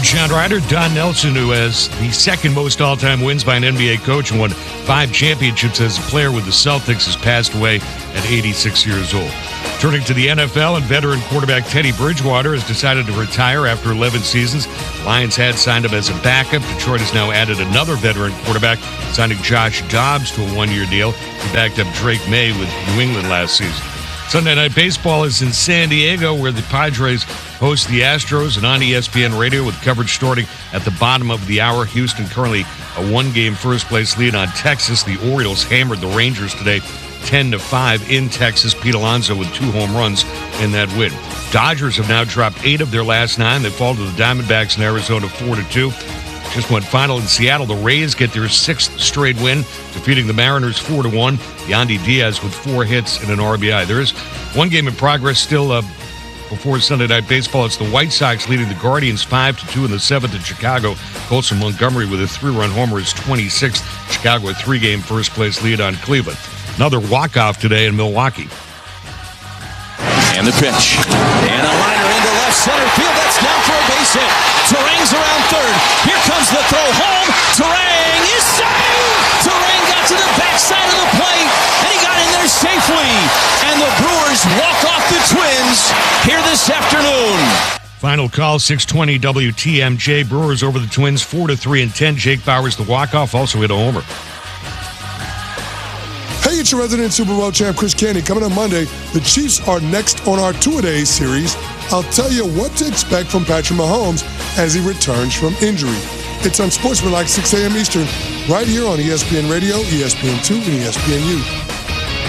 Sean Ryder. Don Nelson, who has the second most all-time wins by an NBA coach and won 5 championships as a player with the Celtics, has passed away at 86 years old. Turning to the NFL, and veteran quarterback Teddy Bridgewater has decided to retire after 11 seasons. Lions had signed him as a backup. Detroit has now added another veteran quarterback, signing Josh Dobbs to a 1-year deal. He backed up Drake May with New England last season. Sunday Night Baseball is in San Diego, where the Padres host the Astros, and on ESPN Radio with coverage starting at the bottom of the hour. Houston currently a 1-game first-place lead on Texas. The Orioles hammered the Rangers today 10-5 in Texas. Pete Alonso with 2 home runs in that win. Dodgers have now dropped 8 of their last 9. They fall to the Diamondbacks in Arizona 4-2. Just went final in Seattle. The Rays get their 6th straight win, defeating the Mariners 4-1. Yandy Diaz with 4 hits and an RBI. There is one game in progress still before Sunday Night Baseball. It's the White Sox leading the Guardians 5-2 in the 7th in Chicago. Colson Montgomery with a 3-run homer is 26th. Chicago a 3-game first-place lead on Cleveland. Another walk-off today in Milwaukee. And the pitch. And a liner into left center field. That's down for a base hit. Turang's around third. Here comes the throw home. Turang is saved! Turang got to the backside of the plate, and he got in there safely. And the Brewers walk off the Twins here this afternoon. Final call, 6:20 WTMJ. Brewers over the Twins 4-3 in 10. Jake Bauers, the walk-off, also hit a homer. Hey, it's your resident Super Bowl champ, Chris Canty. Coming on Monday, the Chiefs are next on our two-a-days series. I'll tell you what to expect from Patrick Mahomes as he returns from injury. It's on Sportsmanlike, 6 a.m. Eastern, right here on ESPN Radio, ESPN2, and ESPNU.